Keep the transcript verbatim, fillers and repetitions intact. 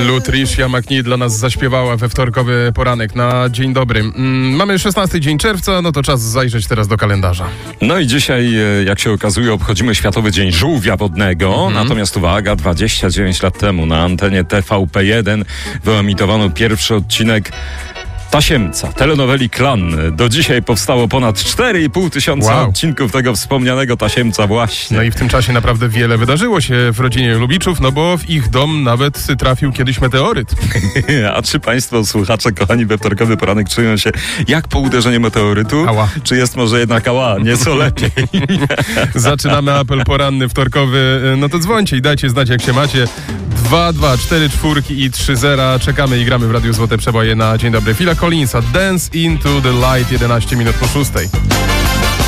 Lutricia McNee dla nas zaśpiewała we wtorkowy poranek na dzień dobry. Mamy szesnasty dzień czerwca, no to czas zajrzeć teraz do kalendarza. No i dzisiaj, jak się okazuje, obchodzimy Światowy Dzień Żółwia Wodnego. Mhm. Natomiast uwaga, dwadzieścia dziewięć lat temu na antenie T V P jeden wyemitowano pierwszy odcinek Tasiemca, telenoweli Klan. Do dzisiaj powstało ponad cztery i pół tysiąca wow. odcinków tego wspomnianego Tasiemca właśnie. No i w tym czasie naprawdę wiele wydarzyło się w rodzinie Lubiczów, no bo w ich dom nawet trafił kiedyś meteoryt. A czy państwo, słuchacze, kochani, we wtorkowy poranek czują się jak po uderzeniu meteorytu? Ała. Czy jest może jednak ała, nieco lepiej? Zaczynamy apel poranny wtorkowy. No to dzwońcie i dajcie znać, jak się macie. dwa, dwa, cztery, czwórki i trzy zera. Czekamy i gramy w Radiu Złote Przeboje na Dzień Dobry. Phila Collinsa, Dance into the Light, jedenaście minut po szóstej.